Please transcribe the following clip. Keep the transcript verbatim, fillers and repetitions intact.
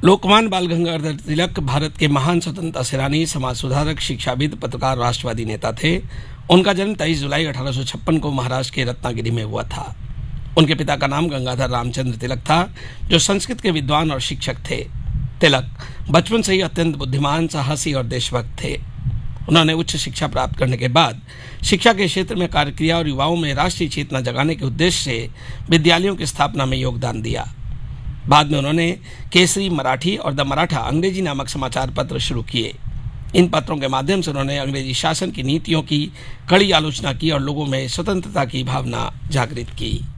लोकमान्य बाल गंगाधर तिलक भारत के महान स्वतंत्रता सेनानी, समाज सुधारक, शिक्षाविद, पत्रकार, राष्ट्रवादी नेता थे। उनका जन्म तेईस जुलाई अठारह सौ छप्पन को महाराष्ट्र के रत्नागिरी में हुआ था। उनके पिता का नाम गंगाधर रामचंद्र तिलक था, जो संस्कृत के विद्वान और शिक्षक थे। तिलक बचपन से ही अत्यंत बुद्धिमान, साहसी और देशभक्त थे। उन्होंने उच्च शिक्षा प्राप्त करने के बाद शिक्षा के क्षेत्र में कार्य किया और युवाओं में राष्ट्रीय चेतना जगाने के उद्देश्य से विद्यालयों की स्थापना में योगदान दिया। बाद में उन्होंने केसरी मराठी और द मराठा अंग्रेजी नामक समाचार पत्र शुरू किए। इन पत्रों के माध्यम से उन्होंने अंग्रेजी शासन की नीतियों की कड़ी आलोचना की और लोगों में स्वतंत्रता की भावना जागृत की।